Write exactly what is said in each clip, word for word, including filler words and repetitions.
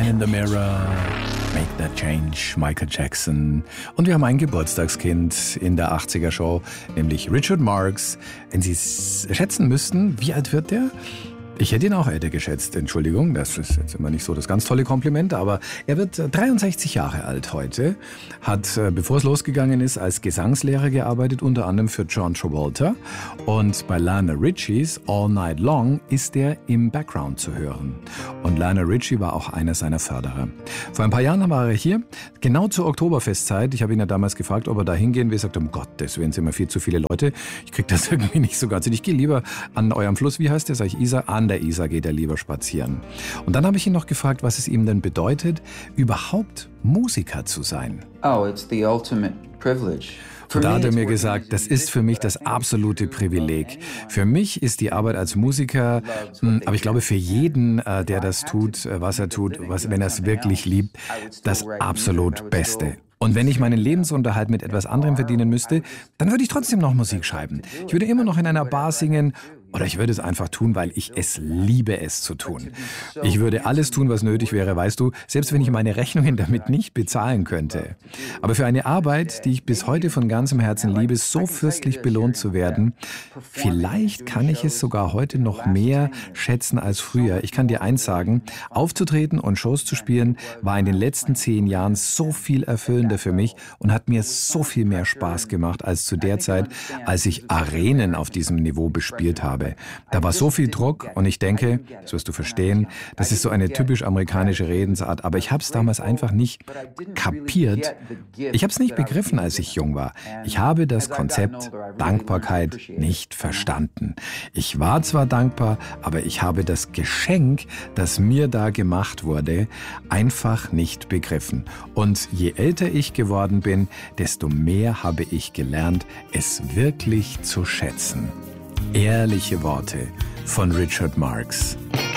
Man in the Mirror, Make That Change, Michael Jackson. Und wir haben ein Geburtstagskind in der achtziger-Show, nämlich Richard Marx. Wenn Sie es schätzen müssten, wie alt wird der? Ich hätte ihn auch älter geschätzt, Entschuldigung, das ist jetzt immer nicht so das ganz tolle Kompliment, aber er wird dreiundsechzig Jahre alt heute, hat, bevor es losgegangen ist, als Gesangslehrer gearbeitet, unter anderem für John Travolta, und bei Lionel Richies All Night Long ist er im Background zu hören. Und Lionel Richie war auch einer seiner Förderer. Vor ein paar Jahren war er hier, genau zur Oktoberfestzeit. Ich habe ihn ja damals gefragt, ob er da hingehen will. Er sagte, um Gottes Willen, sind immer viel zu viele Leute. Ich kriege das irgendwie nicht so ganz. Ich gehe lieber an eurem Fluss, wie heißt der? Sag ich, Isar, an der Isar geht er lieber spazieren. Und dann habe ich ihn noch gefragt, was es ihm denn bedeutet, überhaupt Musiker zu sein. Oh, it's the ultimate privilege. Und da hat er mir gesagt, das ist für mich das absolute Privileg. Für mich ist die Arbeit als Musiker, aber ich glaube für jeden, der das tut, was er tut, was, wenn er es wirklich liebt, das absolut Beste. Und wenn ich meinen Lebensunterhalt mit etwas anderem verdienen müsste, dann würde ich trotzdem noch Musik schreiben. Ich würde immer noch in einer Bar singen. Oder ich würde es einfach tun, weil ich es liebe, es zu tun. Ich würde alles tun, was nötig wäre, weißt du, selbst wenn ich meine Rechnungen damit nicht bezahlen könnte. Aber für eine Arbeit, die ich bis heute von ganzem Herzen liebe, so fürstlich belohnt zu werden, vielleicht kann ich es sogar heute noch mehr schätzen als früher. Ich kann dir eins sagen, aufzutreten und Shows zu spielen, war in den letzten zehn Jahren so viel erfüllender für mich und hat mir so viel mehr Spaß gemacht als zu der Zeit, als ich Arenen auf diesem Niveau bespielt habe. Da war so viel Druck und ich denke, das wirst du verstehen, das ist so eine typisch amerikanische Redensart, aber ich habe es damals einfach nicht kapiert. Ich habe es nicht begriffen, als ich jung war. Ich habe das Konzept Dankbarkeit nicht verstanden. Ich war zwar dankbar, aber ich habe das Geschenk, das mir da gemacht wurde, einfach nicht begriffen. Und je älter ich geworden bin, desto mehr habe ich gelernt, es wirklich zu schätzen. Ehrliche Worte von Richard Marx.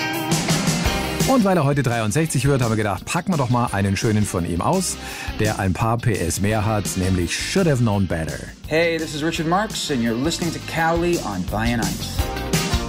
Und weil er heute dreiundsechzig wird, haben wir gedacht, packen wir doch mal einen schönen von ihm aus, der ein paar P S mehr hat, nämlich Should Have Known Better. Hey, this is Richard Marx and you're listening to Cowley on Bayan Ice.